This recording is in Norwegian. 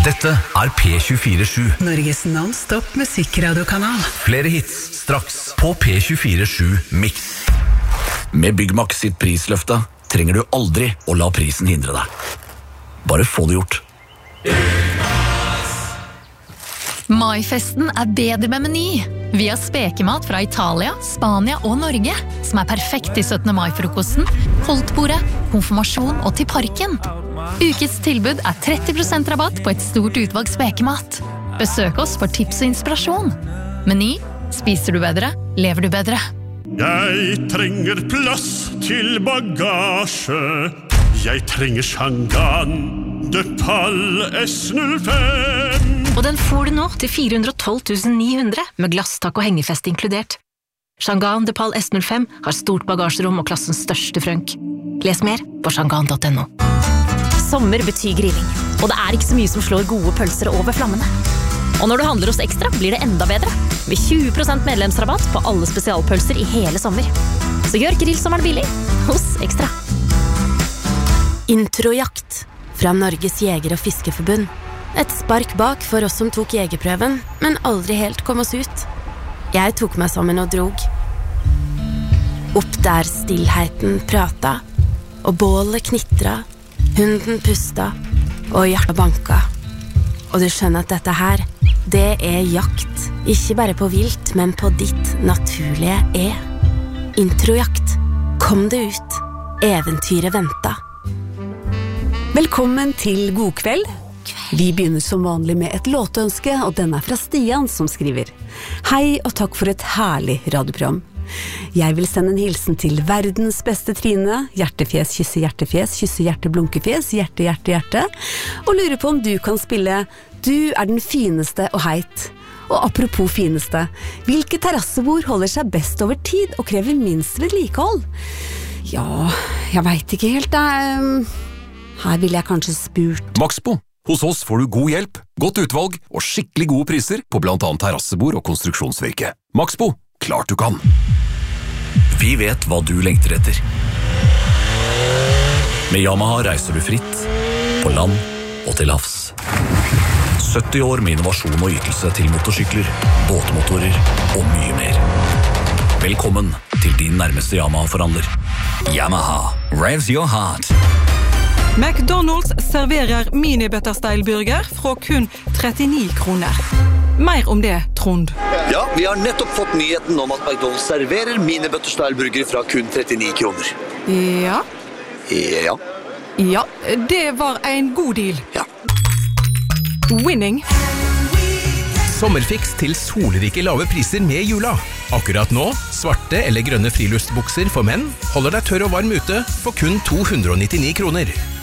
Dette P24-7. Norges non-stop musikkradiokanal. Flere hits straks på P24-7 Mix. Med Byggmax sitt prisløfte trenger du aldri å la prisen hindre deg. Bare få det gjort. Maifesten bedre med Meny. Vi har spekemat fra Italia, Spania og Norge, som perfekt til 17. mai-frokosten, holdtbordet, konfirmasjon og til parken. Ukets tilbud 30% rabatt på et stort utvalg spekemat. Besøk oss for tips og inspirasjon. Meny. Spiser du bedre, lever du bedre. Jeg trenger plass til bagasje. Jeg trenger Shangan de Pal S05. Og den får du nå til 412 900 med glasstak og hengefest inkludert. Shangan de Pal S05 har stort bagasjerom og klassens største frønk. Les mer på shangan.no. Sommer betyr grilling, og det ikke så mye som slår gode pølser over flammene. Og når du handler hos Ekstra, blir det enda bedre, med 20% medlemsrabatt på alle spesialpølser i hele sommer. Så gjør grillsommeren billig hos Ekstra. Introjakt fra Norges Jeger- og Fiskeforbund. Et spark bak for oss som tok jegerprøven, men aldri helt kom oss ut. Jeg tok meg sammen og drog. Opp der stillheten prata, og bålet knitra, hunden pusta, og hjertet banka. Og du skjønner at dette her, det jakt. Ikke bare på vilt, men på ditt naturlige Introjakt. Kom det ut. Eventyret venta. Velkommen til God kveld. Vi begynner som vanlig med et låtønske, og den fra Stian som skriver: Hei og takk for et herlig radioprogram. Jeg vil sende en hilsen til verdens beste Trine, hjertefjes, hjertefjes, hjerte, blunkefjes, hjerte, hjerte, hjerte, og lurer på om du kan spille Du den fineste og heit. Og apropos fineste, hvilke terrassebord holder seg best over tid og krever minst vedlikehold? Ja, jeg vet ikke helt, her vil jeg kanskje spurt. Maxbo. Hos oss får du god hjelp, godt utvalg og skikkelig gode priser på blant annet terrassebord og konstruksjonsvirke. Maxbo. Klart du kan. Vi vet hva du lengter etter. Med Yamaha reiser du fritt, på land og til havs. 70 år med innovasjon og ytelse til motorsykler, båtmotorer og mye mer. Velkommen til din nærmeste Yamaha-forhandler. Yamaha, revs your heart. McDonald's serverer mini-butterstyle-burger fra kun 39 kroner. Mer om det, Trond. Ja, vi har nettopp fått nyheten om at McDonald's serverer mini-butterstyle-burger fra kun 39 kroner. Ja. Ja. Ja, det var en god deal. Ja. Winning. Sommerfiks til solrike lave priser med jula. Akkurat nå, svarte eller grønne friluftsbukser for menn holder deg tørr og varm ute for kun 299 kroner.